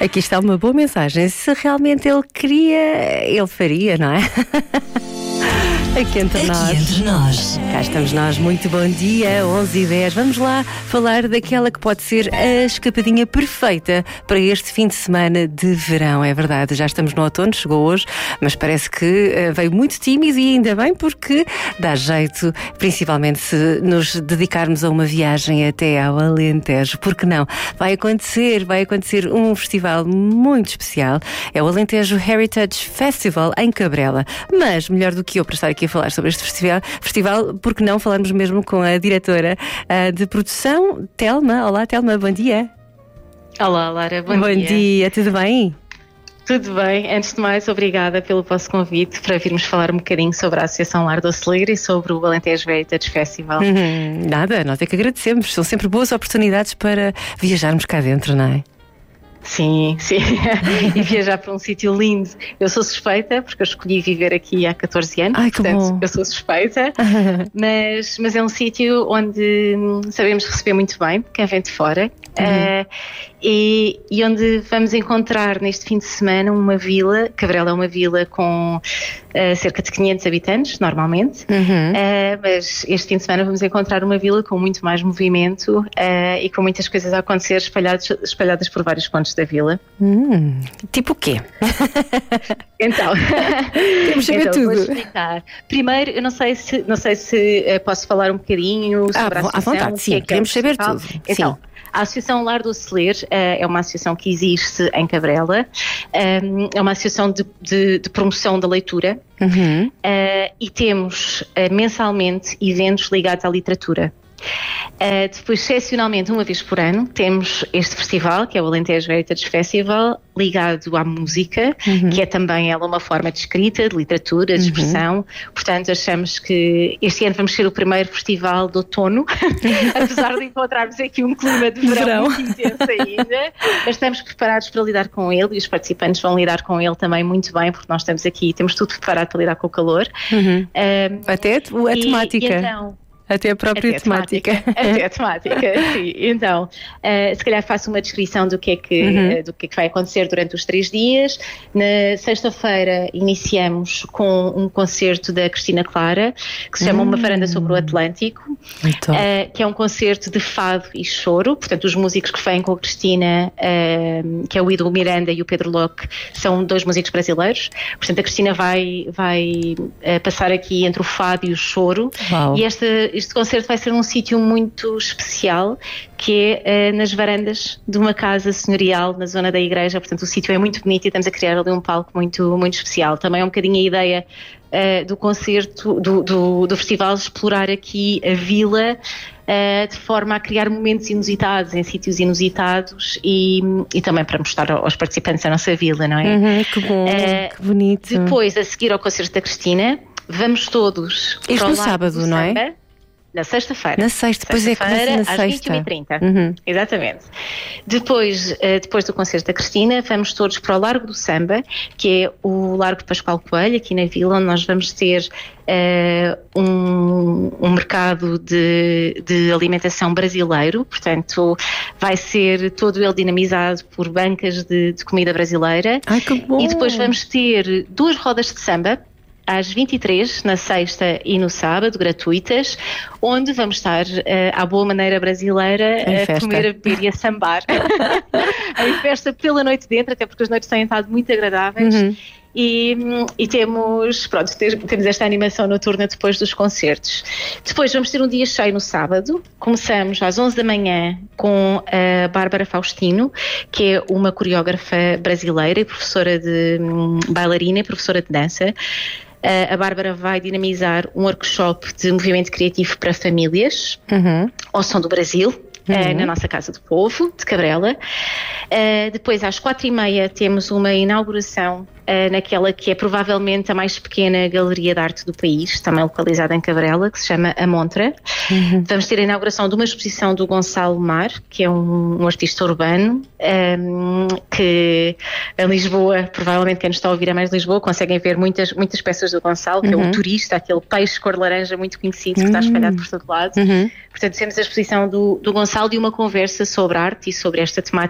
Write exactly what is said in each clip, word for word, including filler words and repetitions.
Aqui está uma boa mensagem. Se realmente ele queria, ele faria, não é? Aqui entre Aqui nós. entre nós. Cá estamos nós, muito bom dia, onze e dez. Vamos lá falar daquela que pode ser a escapadinha perfeita para este fim de semana de verão. É verdade, já estamos no outono, chegou hoje, mas parece que uh, veio muito tímido e ainda bem, porque dá jeito, principalmente se nos dedicarmos a uma viagem até ao Alentejo. Porque não? Vai acontecer, vai acontecer um festival muito especial. É o Alentejo Heritage Festival em Cabrela. Mas, melhor do que eu para estar aqui a falar sobre este festival, festival porque não falarmos mesmo com a diretora uh, de produção, Telma. Olá, Telma, bom dia. Olá, Lara, bom, bom dia. dia. dia, tudo bem? Tudo bem. Antes de mais, obrigada pelo vosso convite para virmos falar um bocadinho sobre a Associação Lar do Acelero e sobre o Alentejo Heritage Festival. Uhum, nada, nós é que agradecemos. São sempre boas oportunidades para viajarmos cá dentro, não é? Sim, sim. E viajar para um sítio lindo. Eu sou suspeita, porque eu escolhi viver aqui há catorze anos. Ai, que portanto, bom. Eu sou suspeita. mas, mas é um sítio onde sabemos receber muito bem quem vem de fora. Uhum. Uh, e, e onde vamos encontrar neste fim de semana uma vila. Cabrela é uma vila com uh, cerca de quinhentos habitantes, normalmente. Uhum. Uh, mas este fim de semana vamos encontrar uma vila com muito mais movimento uh, e com muitas coisas a acontecer espalhadas, espalhadas por vários pontos da vila. Hum, tipo o quê? Então, temos saber então, tudo. Vou explicar. Primeiro, eu não sei se, não sei se uh, posso falar um bocadinho sobre ah, a associação. À vontade, sim, que é que queremos é saber festival. tudo. Então, sim. A Associação Lar do Acelero uh, é uma associação que existe em Cabrela, um, é uma associação de, de, de promoção da leitura. Uhum. Uh, e temos uh, mensalmente eventos ligados à literatura. Uh, depois, excepcionalmente, uma vez por ano, temos este festival, que é o Alentejo Heritage Festival, ligado à música, uhum. que é também ela uma forma de escrita, de literatura, de expressão. Uhum. Portanto, achamos que este ano vamos ser o primeiro festival de outono, apesar de encontrarmos aqui um clima de verão, verão. muito intenso ainda, mas estamos preparados para lidar com ele e os participantes vão lidar com ele também muito bem, porque nós estamos aqui, temos tudo preparado para lidar com o calor. Uhum. Um, Até a temática. E, e então, Até a própria Até a temática. temática. Até a temática, sim. Então, uh, se calhar faço uma descrição do que, é que, uhum. uh, do que é que vai acontecer durante os três dias. Na sexta-feira iniciamos com um concerto da Cristina Clara, que se chama hum. Uma Varanda sobre o Atlântico, uh, que é um concerto de fado e choro. Portanto, os músicos que vêm com a Cristina, uh, que é o Ido Miranda e o Pedro Locke, são dois músicos brasileiros. Portanto, a Cristina vai, vai uh, passar aqui entre o fado e o choro. Uau. E esta Este concerto vai ser num sítio muito especial, que é uh, nas varandas de uma casa senhorial na zona da igreja. Portanto, o sítio é muito bonito e estamos a criar ali um palco muito, muito especial. Também é um bocadinho a ideia uh, do concerto, do, do, do festival, explorar aqui a vila uh, de forma a criar momentos inusitados, em sítios inusitados e, e também para mostrar aos participantes a nossa vila, não é? Uhum, que bom, uh, que bonito. Depois, a seguir ao concerto da Cristina, vamos todos Isto para o no Largo sábado, do não Samba. é? Na sexta-feira. Na sexta, depois é que começa na às sexta. vinte e uma e trinta. Uhum. Exatamente. Depois, uh, depois do concerto da Cristina, vamos todos para o Largo do Samba, que é o Largo de Pascoal Coelho, aqui na vila, onde nós vamos ter uh, um, um mercado de, de alimentação brasileiro. Portanto, vai ser todo ele dinamizado por bancas de, de comida brasileira. Ai, que bom! E depois vamos ter duas rodas de samba, às vinte e três, na sexta e no sábado, gratuitas, onde vamos estar uh, à boa maneira brasileira a comer, a beber e a sambar. Em festa pela noite dentro, até porque as noites têm estado muito agradáveis. Uhum. E, e temos, pronto, temos esta animação noturna depois dos concertos. Depois vamos ter um dia cheio no sábado. Começamos às onze da manhã com a Bárbara Faustino, que é uma coreógrafa brasileira e professora de um, bailarina e professora de dança. Uh, a Bárbara vai dinamizar um workshop de movimento criativo para famílias, uhum. ao som do Brasil, uhum. uh, na nossa Casa do Povo, de Cabrela. Uh, depois, às quatro e meia, temos uma inauguração uh, naquela que é provavelmente a mais pequena galeria de arte do país, também localizada em Cabrela, que se chama A Montra. Uhum. Vamos ter a inauguração de uma exposição do Gonçalo Mar, que é um, um artista urbano, um, que em Lisboa, provavelmente quem nos está a ouvir é mais de Lisboa, conseguem ver muitas, muitas peças do Gonçalo, que uhum. é o turista, aquele peixe cor laranja muito conhecido, que está espalhado por todo lado. Uhum. Portanto, temos a exposição do, do Gonçalo e uma conversa sobre arte e sobre esta temática que o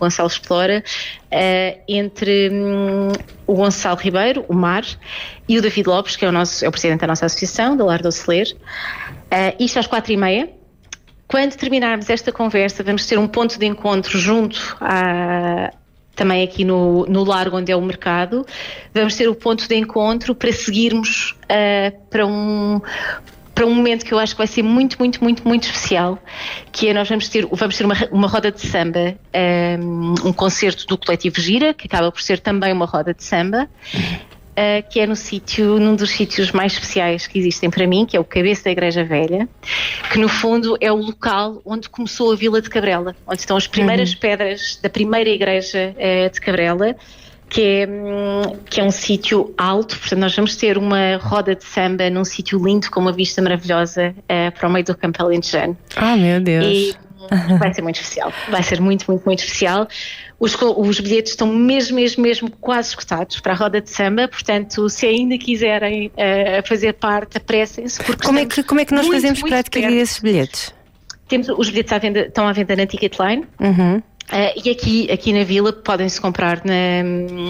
Gonçalo explora, uh, entre um, o Gonçalo Ribeiro, o Mar, e o David Lopes, que é o, nosso, é o presidente da nossa associação, da Lar do Oceleiro. Uh, isto às quatro e meia. Quando terminarmos esta conversa, vamos ter um ponto de encontro junto a... também aqui no, no Largo, onde é o mercado. Vamos ter o ponto de encontro para seguirmos uh, para, um, para um momento que eu acho que vai ser muito, muito, muito, muito especial, que é nós vamos ter, vamos ter uma, uma roda de samba, um, um concerto do Coletivo Gira, que acaba por ser também uma roda de samba, Uh, que é no sítio, num dos sítios mais especiais que existem para mim, que é o Cabeça da Igreja Velha, que no fundo é o local onde começou a Vila de Cabrela, onde estão as primeiras uhum. pedras da primeira igreja uh, de Cabrela, que é, um, que é um sítio alto. Portanto nós vamos ter uma roda de samba num sítio lindo, com uma vista maravilhosa uh, para o meio do campo alentejano. Ah, meu Deus! E vai ser muito especial, vai ser muito, muito, muito especial. Os, os bilhetes estão mesmo, mesmo, mesmo quase esgotados para a roda de samba, portanto, se ainda quiserem uh, fazer parte, apressem-se. Como é que, como é que nós muito, fazemos muito para adquirir perto. esses bilhetes? Temos, os bilhetes à venda, estão à venda na Ticketline. Uhum. Uh, e aqui, aqui na Vila podem-se comprar na, uh,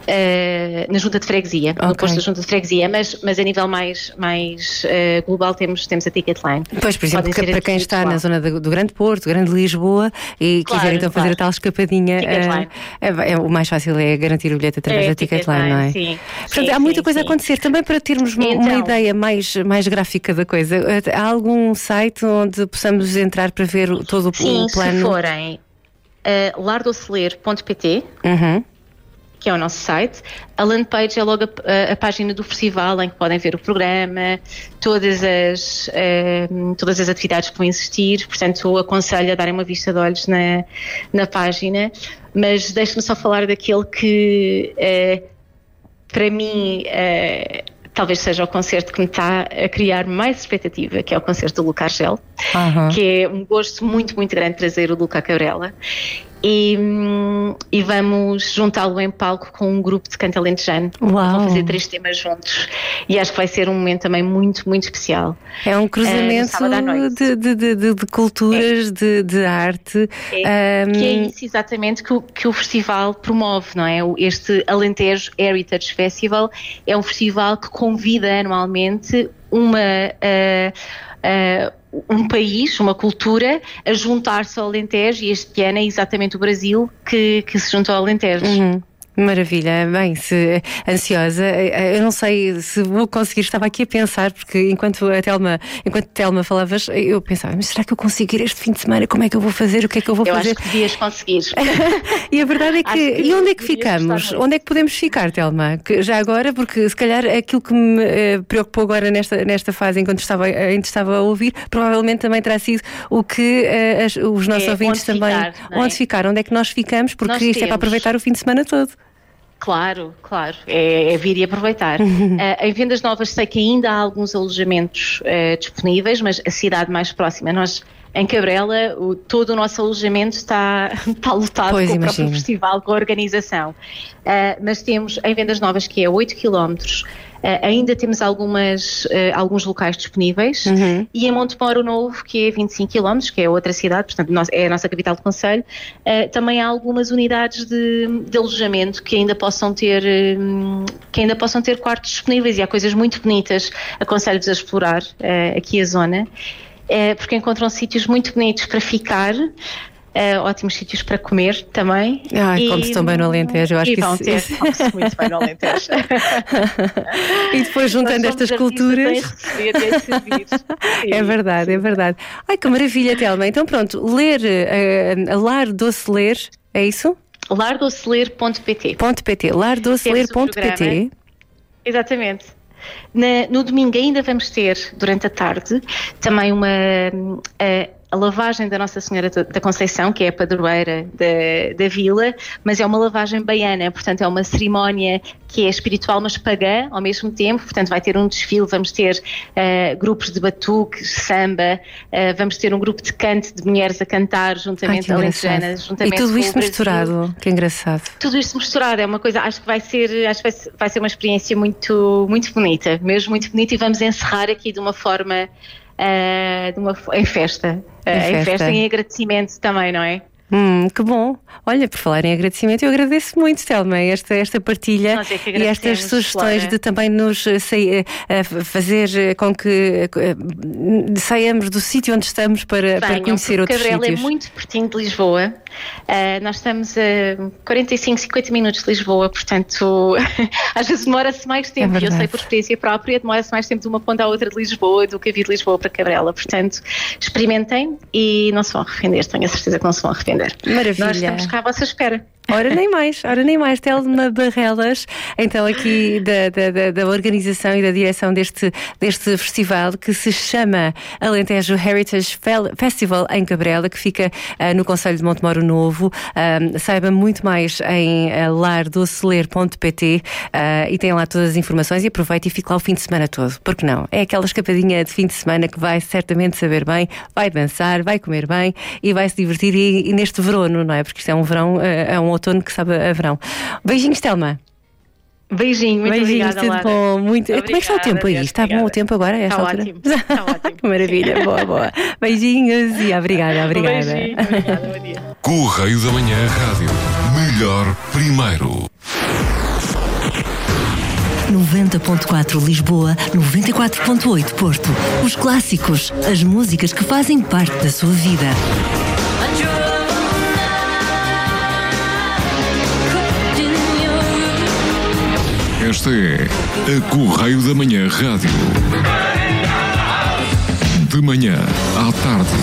na Junta de Freguesia, okay. no posto da Junta de Freguesia, mas, mas a nível mais, mais uh, global temos, temos a Ticketline. Pois, por exemplo, que, para quem está na zona do, do Grande Porto, do Grande Lisboa e claro, quiser então fazer claro. a tal escapadinha, uh, é, é, o mais fácil é garantir o bilhete através é, da Ticketline, não é? Sim. Portanto, sim, há muita sim, coisa sim. a acontecer. Também para termos então, uma ideia mais, mais gráfica da coisa, há algum site onde possamos entrar para ver todo sim, o plano? Se forem Uh, lar do oceleiro ponto pt, uhum. que é o nosso site. A landing page é logo a, a, a página do festival, em que podem ver o programa, todas as, uh, todas as atividades que vão existir. Portanto, aconselho a darem uma vista de olhos na, na página. Mas deixe-me só falar daquele que, uh, para mim, uh, talvez seja o concerto que me está a criar mais expectativa, que é o concerto do Luca Argel, uhum. que é um gosto muito, muito grande trazer o Luca Cabrela. E, e vamos juntá-lo em palco com um grupo de canto alentejano. Vão fazer três temas juntos e acho que vai ser um momento também muito, muito especial. É um cruzamento uh, de, de, de, de culturas, é. de, de arte. É, um... Que é isso exatamente que o, que o festival promove, não é? Este Alentejo Heritage Festival é um festival que convida anualmente uma... Uh, uh, um país, uma cultura, a juntar-se ao Alentejo, e este ano é exatamente o Brasil que, que se juntou ao Alentejo. Uhum. Maravilha, bem, se, ansiosa, eu não sei se vou conseguir, estava aqui a pensar, porque enquanto a Telma, enquanto a Telma falavas, eu pensava, mas será que eu consigo ir este fim de semana? Como é que eu vou fazer? O que é que eu vou eu fazer? Eu acho que devias conseguir. E a verdade é que, que e onde é que ficamos? Onde é que podemos ficar, Telma? Que já agora, porque se calhar aquilo que me eh, preocupou agora nesta, nesta fase, enquanto estava, ainda estava a ouvir, provavelmente também terá sido o que eh, as, os nossos é, ouvintes onde também, ficar, é? onde ficar, onde é que nós ficamos, porque nós isto temos. é para aproveitar o fim de semana todo. Claro, claro, é, é vir e aproveitar. Uh, em Vendas Novas sei que ainda há alguns alojamentos uh, disponíveis, mas a cidade mais próxima, nós em Cabrela, o, todo o nosso alojamento está, está lotado pois com imagino. o próprio festival, com a organização. Uh, mas temos em Vendas Novas, que é oito quilómetros, Uh, ainda temos algumas, uh, alguns locais disponíveis, uhum. e em Montemoro Novo, que é vinte e cinco quilómetros, que é outra cidade, portanto é a nossa capital de concelho, uh, também há algumas unidades de, de alojamento que ainda possam ter um, que ainda possam ter quartos disponíveis, e há coisas muito bonitas. Aconselho-vos a explorar uh, aqui a zona, uh, porque encontram sítios muito bonitos para ficar. Uh, ótimos sítios para comer também. Ai, come-se tão bem no Alentejo, eu acho e que vão isso... ter, come-se muito bem no Alentejo. E depois juntando estas culturas... É verdade, é verdade. Ai, que maravilha, Telma. Então pronto, ler uh, a Lar do Oceleiro, é isso? lar do oceleiro ponto pt. .pt, lar do oceleiro ponto pt. Exatamente. Na, no domingo ainda vamos ter, durante a tarde, também uma... Uh, a lavagem da Nossa Senhora da Conceição, que é a padroeira da, da vila, mas é uma lavagem baiana, portanto é uma cerimónia que é espiritual, mas pagã ao mesmo tempo. Portanto vai ter um desfile, vamos ter uh, grupos de batuques, samba, uh, vamos ter um grupo de canto de mulheres a cantar juntamente alentejanas, juntamente. E tudo isto misturado, que engraçado. Tudo isto misturado, é uma coisa, acho que vai ser, acho que vai ser, vai ser uma experiência muito, muito bonita, mesmo muito bonita, e vamos encerrar aqui de uma forma... Uh, de uma, em festa, uh, em festa, em agradecimento também, não é? Hum, que bom. Olha, por falar em agradecimento, eu agradeço muito, Telma, esta, esta partilha é e estas sugestões, Flora, de também nos sair, fazer com que saiamos do sítio onde estamos para, Venham, para conhecer outros Cabrela sítios. É muito pertinho de Lisboa. Uh, nós estamos a quarenta e cinco, cinquenta minutos de Lisboa, portanto, às vezes demora-se mais tempo. É eu sei por experiência própria, demora-se mais tempo de uma ponta à outra de Lisboa do que a vir de Lisboa para Cabrela. Portanto, experimentem e não se vão arrepender, tenho a certeza que não se vão arrepender. Maravilha. Nós estamos cá à vossa espera. Ora nem mais, ora nem mais. Telma Barrelas, então aqui da, da, da, da organização e da direção deste, deste festival que se chama Alentejo Heritage Festival em Cabrela, que fica uh, no concelho de Montemoro Novo. Uh, saiba muito mais em uh, lar doce ler ponto pt uh, e tem lá todas as informações e aproveite e fique lá o fim de semana todo, porque não? É aquela escapadinha de fim de semana que vai certamente saber bem, vai dançar, vai comer bem e vai se divertir e, e neste verão, não é? Porque isto é um verão, uh, é um outono que sabe a verão. Beijinhos, Telma. Beijinho, muito Beijinhos, obrigada, tudo Lara. bom. Muito... Obrigada, Como é que está o tempo aí? Está obrigada. bom o tempo agora? Está esta ótimo. altura? Está ótimo. Maravilha, boa, boa. Beijinhos e obrigada, obrigada. Beijinho, obrigada, bom dia. Correio da Manhã Rádio. Melhor primeiro. noventa ponto quatro Lisboa, noventa e quatro ponto oito Porto. Os clássicos, as músicas que fazem parte da sua vida. Esta é a Correio da Manhã Rádio. De manhã à tarde.